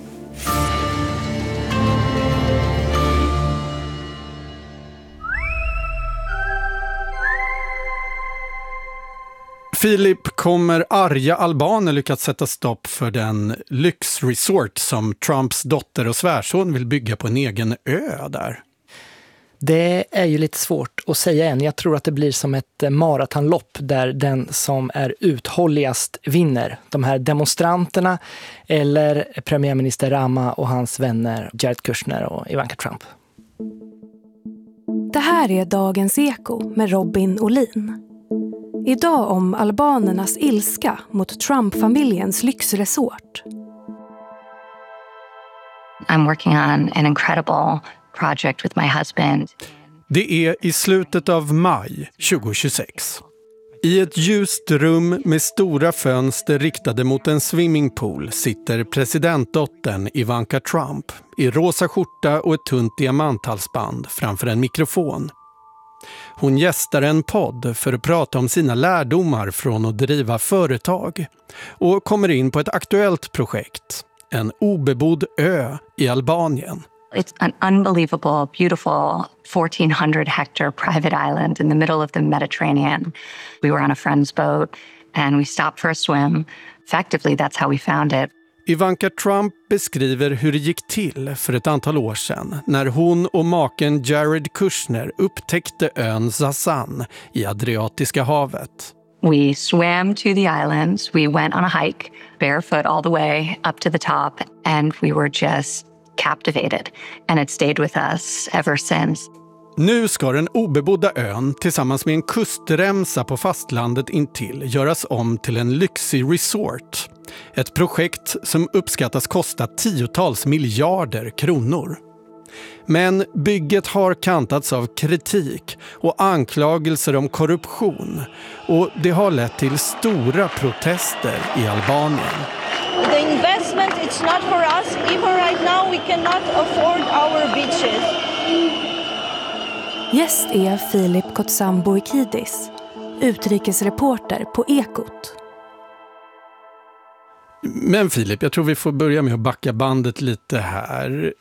Filip, kommer arga albaner lyckats sätta stopp för den lyxresort som Trumps dotter och svärson vill bygga på en egen ö där? Det är ju lite svårt att säga än. Jag tror att det blir som ett maratonlopp där den som är uthålligast vinner. De här demonstranterna eller premiärminister Rama och hans vänner Jared Kushner och Ivanka Trump. Det här är Dagens Eko med Robin Olin. Idag om albanernas ilska mot Trump-familjens lyxresort. I'm working on an incredible project with my husband. Det är i slutet av maj 2026. I ett ljust rum med stora fönster riktade mot en swimmingpool sitter presidentdottern Ivanka Trump i rosa skjorta och ett tunt diamanthalsband framför en mikrofon. Hon gästar en podd för att prata om sina lärdomar från att driva företag och kommer in på ett aktuellt projekt, en obebodd ö i Albanien. It's an unbelievable, beautiful 1,400 hectare private island in the middle of the Mediterranean. We were on a friend's boat and we stopped for a swim. Effectively, that's how we found it. Ivanka Trump beskriver hur det gick till för ett antal år sedan när hon och maken Jared Kushner upptäckte ön Zazan i Adriatiska havet. We swam to the islands. We went on a hike, barefoot all the way up to the top, and we were just captivated. And it stayed with us ever since. Nu ska den obebodda ön tillsammans med en kustremsa på fastlandet intill göras om till en lyxig resort. Ett projekt som uppskattas kosta tiotals miljarder kronor. Men bygget har kantats av kritik och anklagelser om korruption. Och det har lett till stora protester i Albanien. The investment, it's not for us. Even right now we cannot afford our beaches. Gäst är Filip Kotsamboikidis, utrikesreporter på Ekot. Men Filip, jag tror vi får börja med att backa bandet lite här.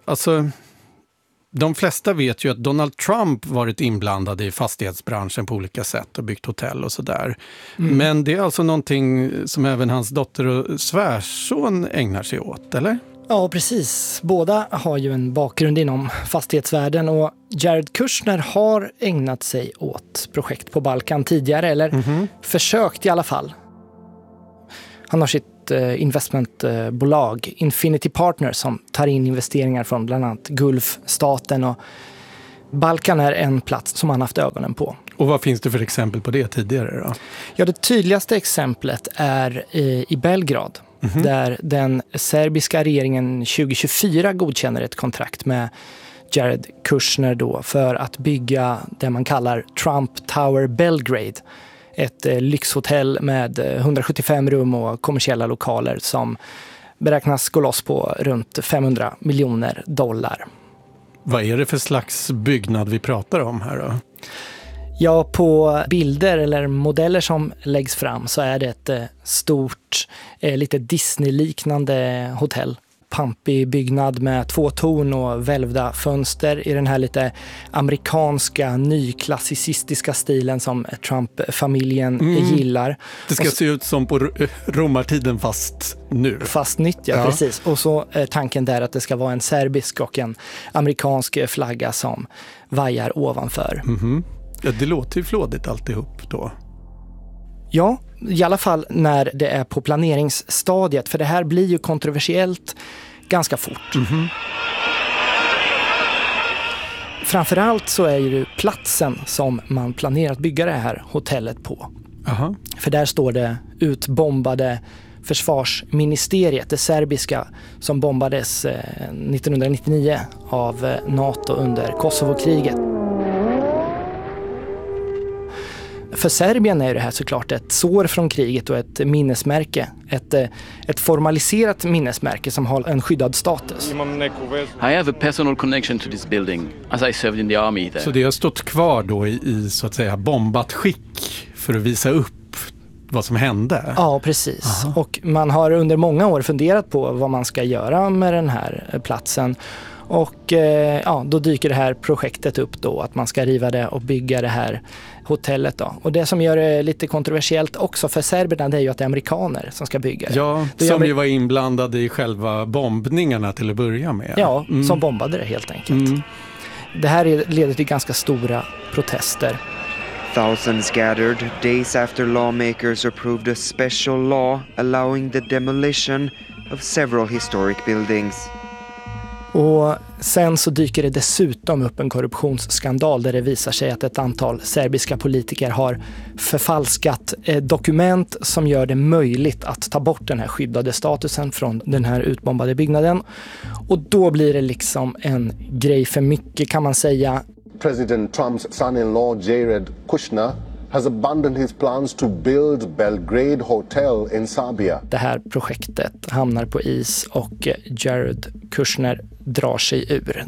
De flesta vet ju att Donald Trump varit inblandad i fastighetsbranschen på olika sätt och byggt hotell och sådär. Men det är alltså någonting som även hans dotter och svärson ägnar sig åt, eller? Ja, precis. Båda har ju en bakgrund inom fastighetsvärlden och Jared Kushner har ägnat sig åt projekt på Balkan tidigare, eller försökt i alla fall. Han har sitt investmentbolag Infinity Partners som tar in investeringar från bland annat Gulfstaten, och Balkan är en plats som han haft ögonen på. Och vad finns det för exempel på det tidigare då? Ja, det tydligaste exemplet är i Belgrad. Där den serbiska regeringen 2024 godkänner ett kontrakt med Jared Kushner då för att bygga det man kallar Trump Tower Belgrade. Ett lyxhotell med 175 rum och kommersiella lokaler som beräknas gå loss på runt $500 miljoner. Vad är det för slags byggnad vi pratar om här då? Ja, på bilder eller modeller som läggs fram så är det ett stort, lite Disney-liknande hotell. Pampig byggnad med 2 torn och välvda fönster i den här lite amerikanska, nyklassicistiska stilen som Trump-familjen gillar. Det ska se ut som på romartiden fast nu. Fast nytt, ja, precis. Och så tanken där att det ska vara en serbisk och en amerikansk flagga som vajar ovanför. Ja, det låter ju flådigt alltihop då. Ja, i alla fall när det är på planeringsstadiet. För det här blir ju kontroversiellt ganska fort. Framförallt så är ju platsen som man planerar att bygga det här hotellet på. För där står det utbombade försvarsministeriet, det serbiska, som bombades 1999 av NATO under Kosovo-kriget. För Serbien är det här såklart ett sår från kriget och ett minnesmärke. Ett formaliserat minnesmärke som har en skyddad status. I have a personal connection to this building as I served in the army there. Så det har stått kvar då i så att säga bombat skick för att visa upp vad som hände? Ja, precis. Och man har under många år funderat på vad man ska göra med den här platsen. Och då dyker det här projektet upp då, att man ska riva det och bygga det här hotellet då. Och det som gör det lite kontroversiellt också för serberna, det är ju att det är amerikaner som ska bygga det. Ja, som ju var inblandade i själva bombningarna till att börja med. Ja, som bombade det helt enkelt. Det här leder till ganska stora protester. Thousands gathered days after lawmakers approved a special law allowing the demolition of several historic buildings. Och sen så dyker det dessutom upp en korruptionsskandal där det visar sig att ett antal serbiska politiker har förfalskat dokument som gör det möjligt att ta bort den här skyddade statusen från den här utbombade byggnaden. Och då blir det liksom en grej för mycket, kan man säga. President Trump's son-in-law Jared Kushner has abandoned his plans to build Belgrade Hotel in Serbia. Det här projektet hamnar på is och Jared Kushner drar sig ur.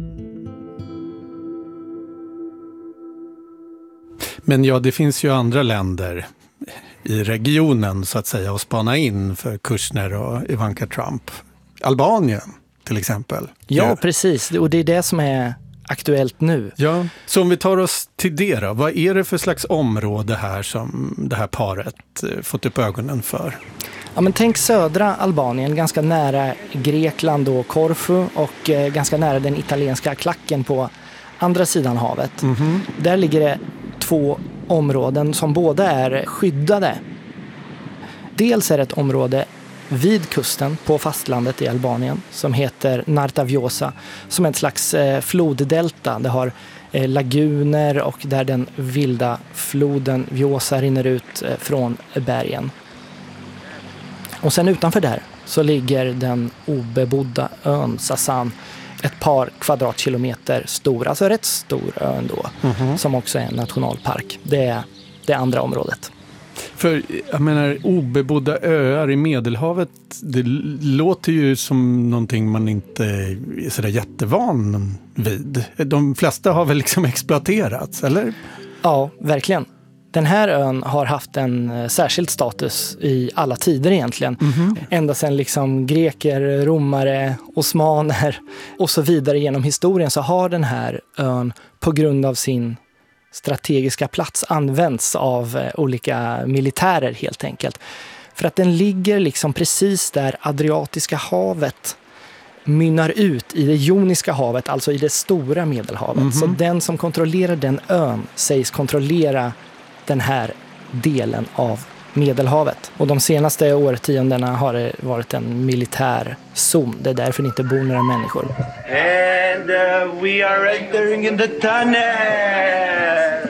Men ja, det finns ju andra länder i regionen så att säga att spana in för Kushner och Ivanka Trump. Albanien till exempel. Ja, precis. Och det är det som är aktuellt nu. Ja, så om vi tar oss till det då. Vad är det för slags område här som det här paret fått upp ögonen för? Ja, men tänk södra Albanien, ganska nära Grekland och Korfu och ganska nära den italienska klacken på andra sidan havet. Där ligger det 2 områden som båda är skyddade. Dels är det ett område vid kusten på fastlandet i Albanien som heter Nartaviosa, som är ett slags floddelta. Det har laguner och där den vilda floden Vjosa rinner ut från bergen. Och sen utanför där så ligger den obebodda ön Sasan, ett par kvadratkilometer stor, alltså rätt stor ö ändå, som också är en nationalpark. Det är det andra området. För jag menar, obebodda öar i Medelhavet, det låter ju som någonting man inte är sådär jättevan vid. De flesta har väl liksom exploaterats, eller? Ja, verkligen. Den här ön har haft en särskild status i alla tider egentligen. Ända sedan liksom greker, romare, osmaner och så vidare genom historien så har den här ön på grund av sin strategiska plats används av olika militärer helt enkelt. För att den ligger liksom precis där Adriatiska havet mynnar ut i det Joniska havet, alltså i det stora Medelhavet. Så den som kontrollerar den ön sägs kontrollera den här delen av Medelhavet. Och de senaste årtiondena har det varit en militär zon. Det är därför det inte bor några människor. And we are entering in the tunnel!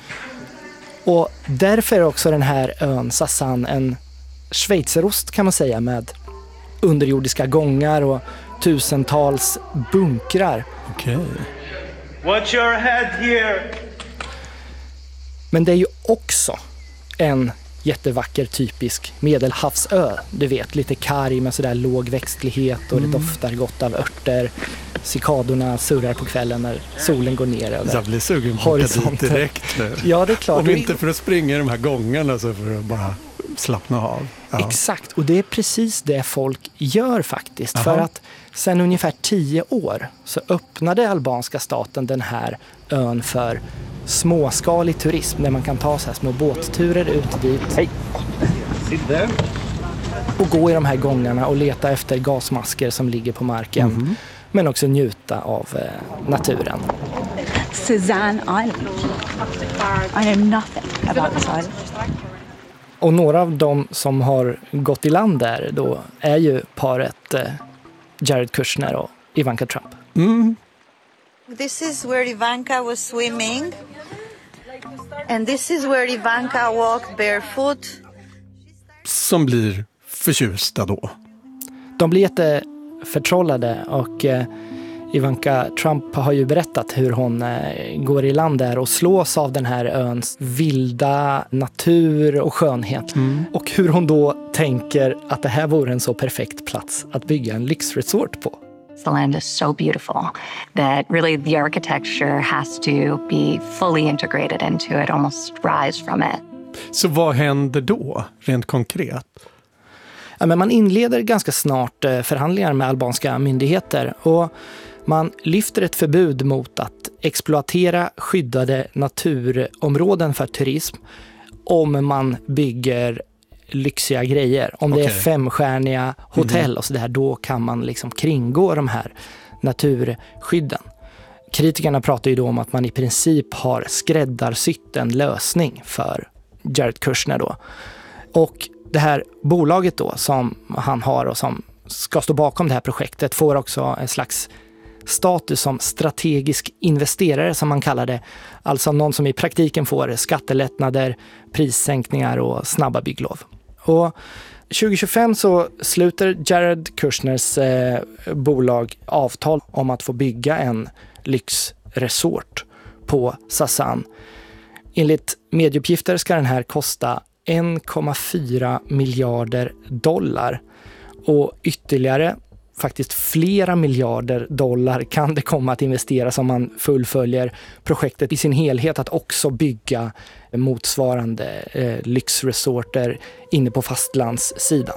Och därför är också den här ön Sasan en schweizerost kan man säga, med underjordiska gångar och tusentals bunkrar. Okej. Watch your head here! Men det är ju också en jättevacker typisk medelhavsö. Du vet, lite karg med sådär låg växtlighet och det doftar gott av örter. Cikadorna surrar på kvällen när solen går ner över jag blir sugen på dit direkt nu. Ja, det är klart. Om inte för att springa i de här gångarna så för att bara slappna av. Ja. Exakt, och det är precis det folk gör faktiskt. För att sedan ungefär 10 år så öppnade albanska staten den här ön för småskalig turism där man kan ta så här små båtturer ut dit. Hej! Och gå i de här gångarna och leta efter gasmasker som ligger på marken. Men också njuta av naturen. Sasan Island. I know nothing about this island. Och några av dem som har gått i land där då är ju paret Jared Kushner och Ivanka Trump. This is where Ivanka was swimming. And this is where Ivanka walked barefoot. Som blir förtjusta då. De blir jätteförtrollade och Ivanka Trump har ju berättat hur hon går i land där och slås av den här öns vilda natur och skönhet. Och hur hon då tänker att det här vore en så perfekt plats att bygga en lyxresort på. The land is so beautiful that really the architecture has to be fully integrated into it, almost rise from it. Så vad händer då, rent konkret? Ja, men man inleder ganska snart förhandlingar med albanska myndigheter och man lyfter ett förbud mot att exploatera skyddade naturområden för turism om man bygger lyxiga grejer. Om det är 5-stjärniga hotell och så där, då kan man liksom kringgå de här naturskydden. Kritikerna pratar ju då om att man i princip har skräddarsytt en lösning för Jared Kushner då. Och det här bolaget då som han har och som ska stå bakom det här projektet får också en slags status som strategisk investerare som man kallar det. Alltså någon som i praktiken får skattelättnader, prissänkningar och snabba bygglov. Och 2025 så sluter Jared Kushners bolag avtal om att få bygga en lyxresort på Sasan. Enligt medieuppgifter ska den här kosta 1,4 miljarder dollar och ytterligare faktiskt flera miljarder dollar kan det komma att investeras om man fullföljer projektet i sin helhet att också bygga motsvarande lyxresorter inne på fastlandssidan.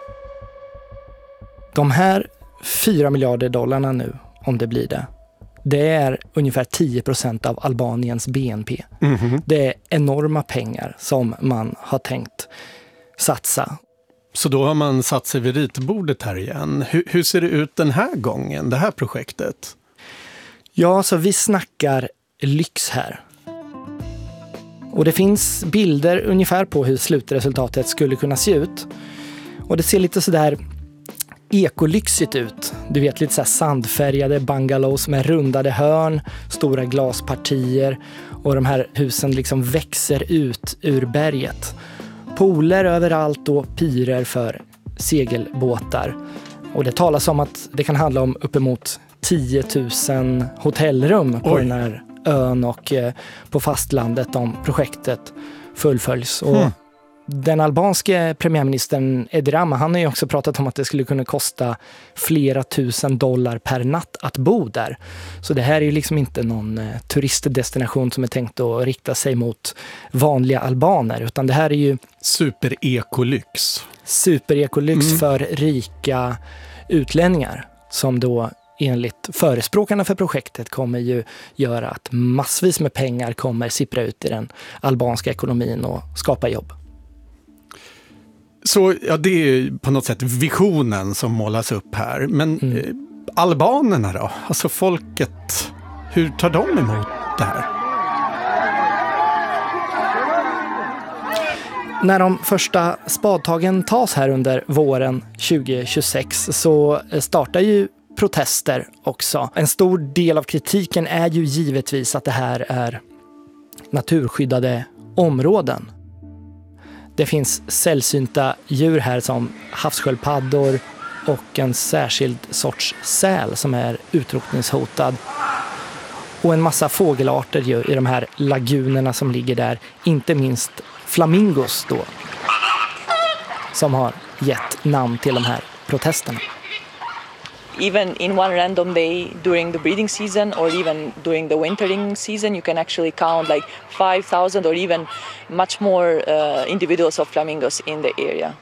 De här 4 miljarder dollarna nu, om det blir det är ungefär 10% av Albaniens BNP. Det är enorma pengar som man har tänkt satsa. Så då har man satt sig vid ritbordet här igen. Hur ser det ut den här gången, det här projektet? Ja, så vi snackar lyx här. Och det finns bilder ungefär på hur slutresultatet skulle kunna se ut. Och det ser lite sådär ekolyxigt ut. Du vet, lite så här sandfärgade bungalows med rundade hörn, stora glaspartier, och de här husen liksom växer ut ur berget. Pooler överallt och pirer för segelbåtar. Och det talas om att det kan handla om uppemot 10 000 hotellrum på den här ön och på fastlandet om projektet fullföljs. Och den albanske premiärministern Edi Rama, han har ju också pratat om att det skulle kunna kosta flera $1000 per natt att bo där. Så det här är ju liksom inte någon turistdestination som är tänkt att rikta sig mot vanliga albaner, utan det här är ju superekolyx. Superekolyx för rika utlänningar som då enligt förespråkarna för projektet kommer ju göra att massvis med pengar kommer sippra ut i den albanska ekonomin och skapa jobb. Så ja, det är på något sätt visionen som målas upp här. Men albanerna då? Alltså folket, hur tar de emot det här? När de första spadtagen tas här under våren 2026 så startar ju protester också. En stor del av kritiken är ju givetvis att det här är naturskyddade områden. Det finns sällsynta djur här som havssköldpaddor och en särskild sorts säl som är utrotningshotad. Och en massa fågelarter ju i de här lagunerna som ligger där, inte minst flamingos då, som har gett namn till de här protesterna. Even in one random day during the breeding season or even during the wintering season, you can actually count like 5,000 or even much more individuals of flamingos in the area.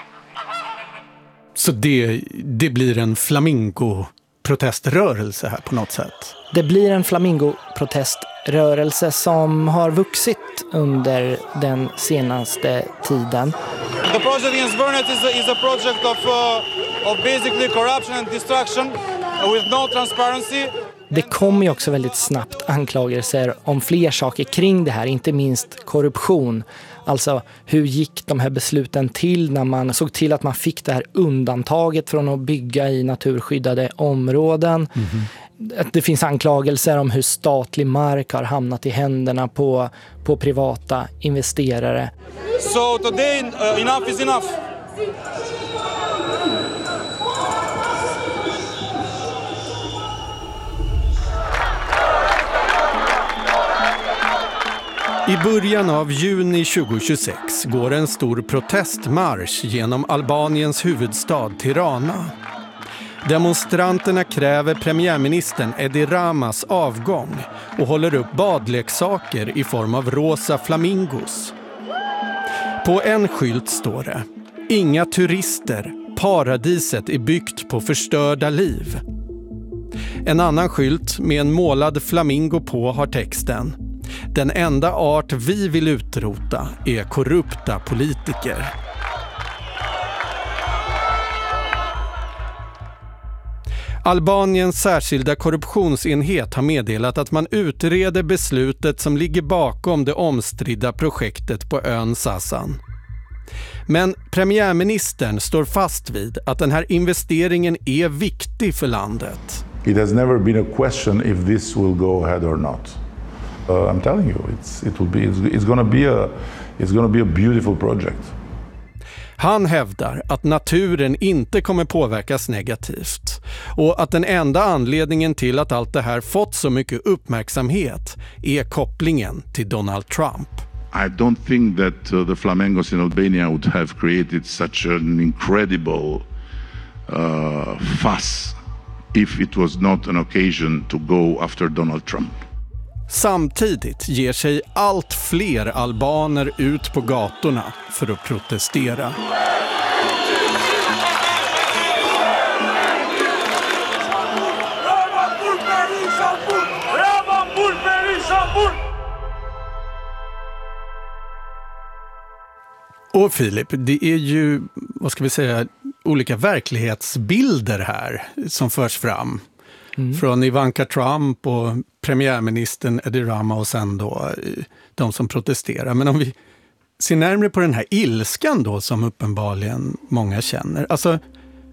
Så det blir en flamingo-proteströrelse här på något sätt? Det blir en flamingo-proteströrelse som har vuxit under den senaste tiden. The project in Zvernet is a project of basically corruption and destruction with no transparency. Det kommer ju också väldigt snabbt anklagelser om fler saker kring det här, inte minst korruption. Alltså hur gick de här besluten till när man såg till att man fick det här undantaget från att bygga i naturskyddade områden. Det finns anklagelser om hur statlig mark har hamnat i händerna på privata investerare. So today enough is enough. I början av juni 2026 går en stor protestmarsch genom Albaniens huvudstad Tirana. Demonstranterna kräver premiärministern Edi Ramas avgång och håller upp badleksaker i form av rosa flamingos. På en skylt står det: "Inga turister, paradiset är byggt på förstörda liv." En annan skylt med en målad flamingo på har texten: "Den enda art vi vill utrota är korrupta politiker." Albaniens särskilda korruptionsenhet har meddelat att man utreder beslutet som ligger bakom det omstridda projektet på ön Sasan. Men premiärministern står fast vid att den här investeringen är viktig för landet. It has never been a question if this will go ahead or not. I'm telling you, it's going to be a beautiful project. Han hävdar att naturen inte kommer påverkas negativt och att den enda anledningen till att allt det här fått så mycket uppmärksamhet är kopplingen till Donald Trump. I don't think that the flamingos in Albania would have created such an incredible fuss if it was not an occasion to go after Donald Trump. Samtidigt ger sig allt fler albaner ut på gatorna för att protestera. Och Filip, det är ju, vad ska vi säga, olika verklighetsbilder här som förs fram. Från Ivanka Trump och premiärministern Edi Rama och sen då de som protesterar. Men om vi ser närmare på den här ilskan då som uppenbarligen många känner. Alltså,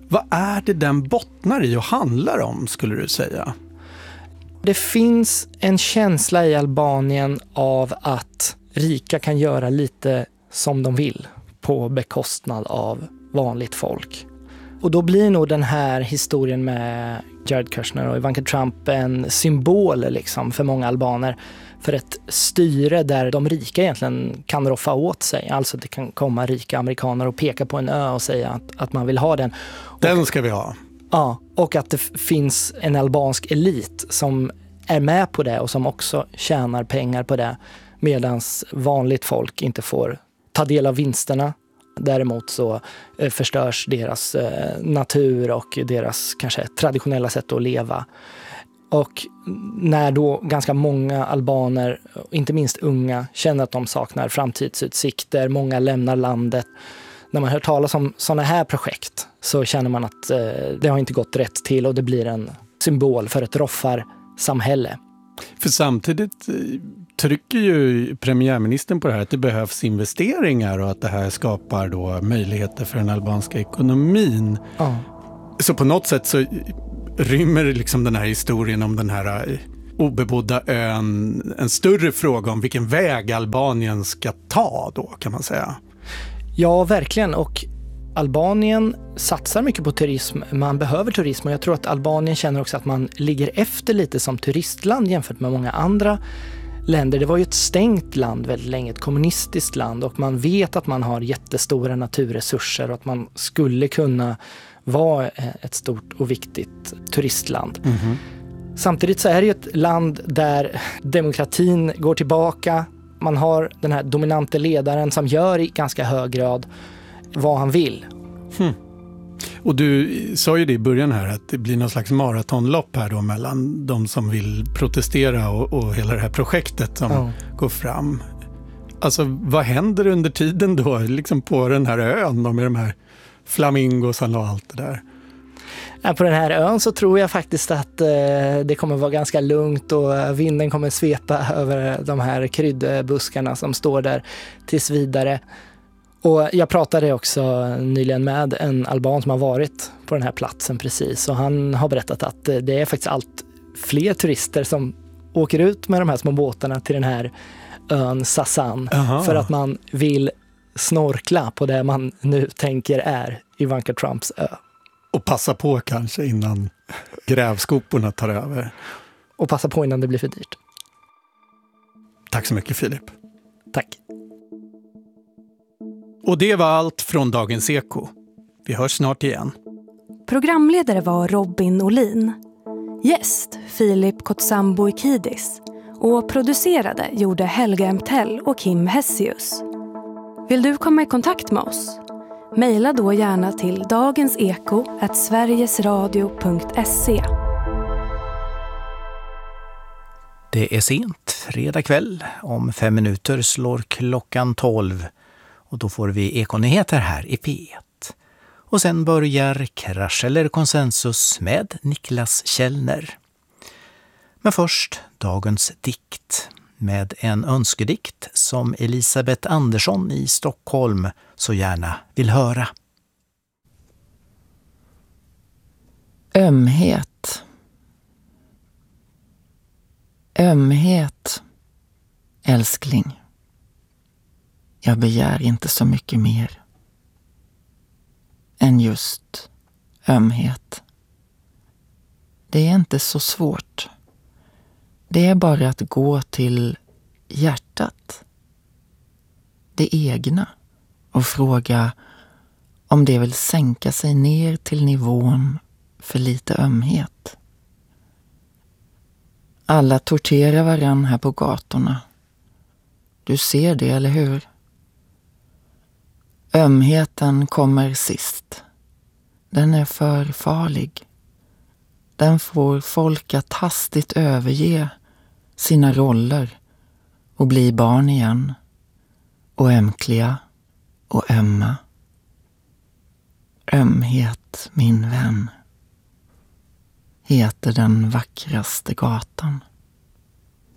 Vad är det den bottnar i och handlar om, skulle du säga? Det finns en känsla i Albanien av att rika kan göra lite som de vill på bekostnad av vanligt folk. Och då blir nog den här historien med Jared Kushner och Ivanka Trump en symbol liksom för många albaner för ett styre där de rika egentligen kan roffa åt sig. Alltså det kan komma rika amerikaner och peka på en ö och säga att man vill ha den. Den ska vi ha. Ja, och att det finns en albansk elit som är med på det och som också tjänar pengar på det, medan vanligt folk inte får ta del av vinsterna. Däremot så förstörs deras natur och deras kanske traditionella sätt att leva. Och när då ganska många albaner, inte minst unga, känner att de saknar framtidsutsikter, många lämnar landet. När man hör talas om sådana här projekt så känner man att det har inte gått rätt till och det blir en symbol för ett roffarsamhälle. För samtidigt trycker ju premiärministern på det här att det behövs investeringar och att det här skapar då möjligheter för den albanska ekonomin. Ja. Så på något sätt så rymmer liksom den här historien om den här obebodda ön en större fråga om vilken väg Albanien ska ta då, kan man säga. Ja, verkligen. Och Albanien satsar mycket på turism. Man behöver turism och jag tror att Albanien känner också att man ligger efter lite som turistland jämfört med många andra länder. Det var ju ett stängt land väldigt länge, ett kommunistiskt land, och man vet att man har jättestora naturresurser och att man skulle kunna vara ett stort och viktigt turistland. Mm-hmm. Samtidigt så är det ju ett land där demokratin går tillbaka. Man har den här dominante ledaren som gör i ganska hög grad vad han vill. Och du sa ju det i början här att det blir någon slags maratonlopp här då mellan de som vill protestera och hela det här projektet som går fram. Alltså vad händer under tiden då liksom på den här ön då, med de här flamingosarna och allt det där? På den här ön så tror jag faktiskt att det kommer vara ganska lugnt och vinden kommer svepa över de här kryddbuskarna som står där tills vidare. Och jag pratade också nyligen med en alban som har varit på den här platsen precis, och han har berättat att det är faktiskt allt fler turister som åker ut med de här små båtarna till den här ön Sasan. Aha. För att man vill snorkla på det man nu tänker är Ivanka Trumps ö. Och passa på kanske innan grävskoporna tar över. Och passa på innan det blir för dyrt. Tack så mycket, Filip. Tack. Och det var allt från Dagens Eko. Vi hörs snart igen. Programledare var Robin Olin. Gäst Filip Kotsambo-Ikidis. Och producerade gjorde Helga Emtell och Kim Hessius. Vill du komma i kontakt med oss? Maila då gärna till dagenseko@sverigesradio.se. Det är sent, fredag kväll. Om 5 minuter slår klockan 12. Och då får vi ekonyheter här i P1. Och sen börjar Krasch eller konsensus med Niklas Källner. Men först dagens dikt med en önskedikt som Elisabeth Andersson i Stockholm så gärna vill höra. Ömhet. Ömhet, älskling. Jag begär inte så mycket mer än just ömhet. Det är inte så svårt. Det är bara att gå till hjärtat, det egna, och fråga om det vill sänka sig ner till nivån för lite ömhet. Alla torterar varann här på gatorna. Du ser det, eller hur? Ömheten kommer sist. Den är för farlig. Den får folk att hastigt överge sina roller och bli barn igen. Och ömkliga och ömma. Ömhet, min vän, heter den vackraste gatan.